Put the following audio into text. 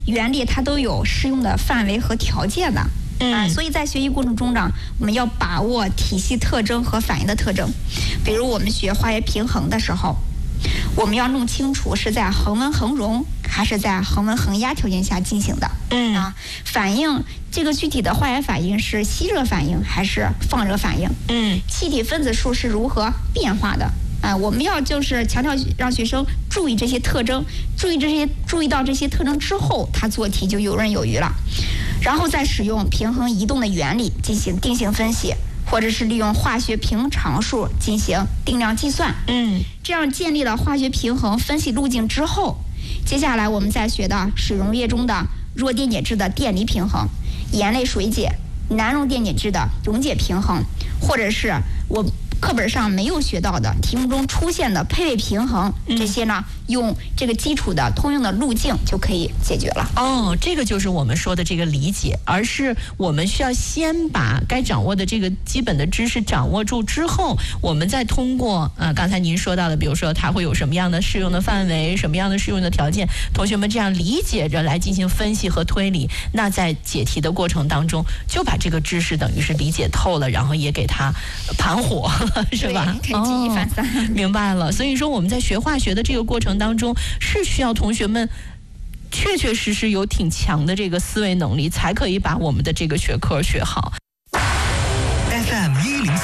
原理它都有适用的范围和条件的。所以在学习过程中呢，我们要把握体系特征和反应的特征。比如我们学化学平衡的时候，我们要弄清楚是在恒温恒溶还是在恒温恒压条件下进行的。反应这个具体的化学反应是吸热反应还是放热反应？气体分子数是如何变化的？我们要就是强调让学生注意这些特征，注意到这些特征之后，他做题就游刃有余了。然后再使用平衡移动的原理进行定性分析，或者是利用化学平常数进行定量计算。这样建立了化学平衡分析路径之后，接下来我们再学的水溶液中的弱电解质的电离平衡，盐类水解、难溶电解质的溶解平衡，或者是我课本上没有学到的题目中出现的配位平衡，这些呢用这个基础的通用的路径就可以解决了。 这个就是我们说的这个理解，而是我们需要先把该掌握的这个基本的知识掌握住之后，我们再通过刚才您说到的，比如说它会有什么样的适用的范围，什么样的适用的条件，同学们这样理解着来进行分析和推理，那在解题的过程当中就把这个知识等于是理解透了，然后也给它盘活是吧？ 可以举一反三。 明白了。所以说我们在学化学的这个过程当中，是需要同学们确确实实有挺强的这个思维能力，才可以把我们的这个学科学好。 FM